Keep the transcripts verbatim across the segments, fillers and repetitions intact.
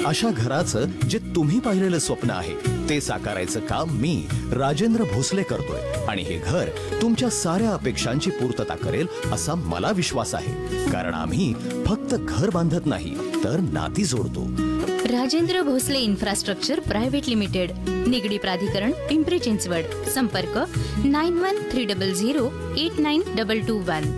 अशा घराचं जे तुम्ही पाहिलेलं स्वप्न आहे ते साकारायचं काम मी राजेंद्र भोसले करतोय आणि हे घर तुमच्या साऱ्या अपेक्षांची पूर्तता करेल असा मला विश्वास आहे. कारण आम्ही फक्त घर बांधत नाही तर नाती जोडतो. Rajendra Bhosale infrastructure private limited, Nigdi प्राधिकरण, पिंपरी चिंचवड. संपर्क nine one three double zero eight nine double two one.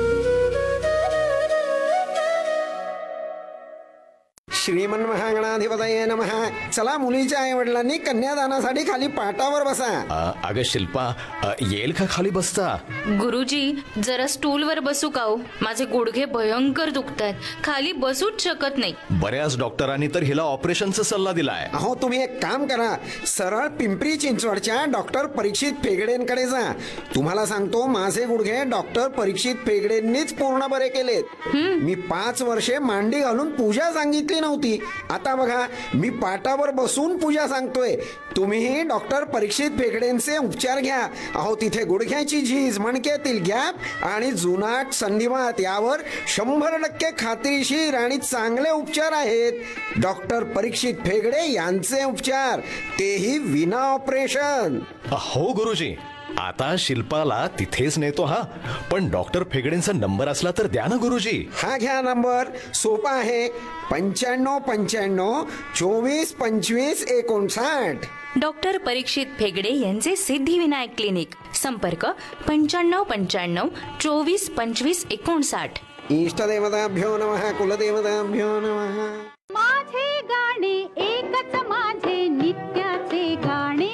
श्रीमन महागणाधिपतये नमः. चला, मुलीच्या आई वडिलांनी कन्यादानासाठी खाली पाटावर बसा. अ, अगं शिल्पा, अ, येईल का खाली बसता? गुरुजी, जरा स्टूल वर बसू का हो? माझे गुडघे भयंकर दुखतात, खाली बसूच शकत नाही. बऱ्याच डॉक्टरांनी तर हिला ऑपरेशनचा सल्ला दिलाय. अहो, तुम्ही एक काम करा, सरळ पिंपरी चिंचवडच्या डॉक्टर परीक्षित फेगडेंकडे जा. तुम्हाला सांगतो, माझे गुडघे डॉक्टर परीक्षित फेगडेंनीच पूर्ण बरे केलेत. मी पाच वर्षे मांडी घालून पूजा सांगितली नव्हती. आता बघा, मी पाटावर बसून पूजा सांगतोय. तुम्हीही डॉक्टर परीक्षित फेगडेंचे उपचार घ्या. अहो, तिथे गुडघ्याची झीज, मणक्यातील गॅप आणि जुनाट संधिवात यावर शंभर टक्के खात्रीशीर आणि चांगले उपचार आहेत. डॉक्टर परीक्षित फेगडे यांचे उपचार, तेही विना ऑपरेशन. हो गुरुजी, आता शिल्पाला तिथेच नेतो. हा, पण डॉक्टर फेगडेंचा नंबर असला तर द्या ना गुरुजी. हा घ्या नंबर, सोपा आहे. पंच्याण्णव पंच्याण्णव चोवीस पंचवीस एकोणसाठ. डॉक्टर परीक्षित फेगडे यांचे सिद्धिविनायक क्लिनिक. संपर्क पंच्याण्णव पंच्याण्णव चोवीस पंचवीस एकोणसाठ. इष्टदेवताभ्यो नमः, कुलदेवताभ्यो नमः. माझे गाणे एकच, माझे नित्याचे गाणे,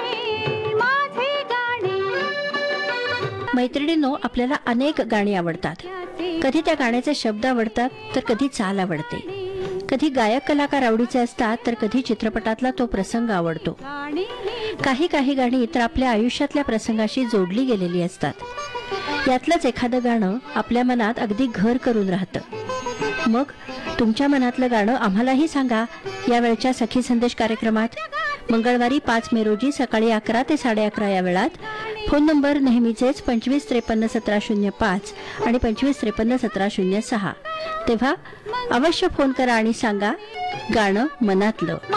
माझे गाणे. मैत्रिणींनो, आपल्याला अनेक गाणी आवडतात. कधी त्या गाण्याचे शब्द आवडतात तर कधी चाल आवडते. कधी गायक कलाकार आवडीचे असतात तर कधी चित्रपटातला तो प्रसंग आवडतो. काही काही गाणी तर आपल्या आयुष्यातल्या प्रसंगाशी जोडली गेलेली असतात. यातलंच एखादं गाणं आपल्या मनात अगदी घर करून राहतं. मग तुमच्या मनातलं गाणं आम्हालाही सांगा या वेळच्या सखी संदेश कार्यक्रमात. मंगळवारी पाच मे रोजी सकाळी अकरा ते साडे अकरा या वेळात. फोन नंबर नेहमीचेच पंचवीस त्रेपन्न सतरा शून्य पाच आणि पंचवीस त्रेपन्न सतरा शून्य सहा. तेव्हा अवश्य फोन करा आणि सांगा गाणं मनातलं.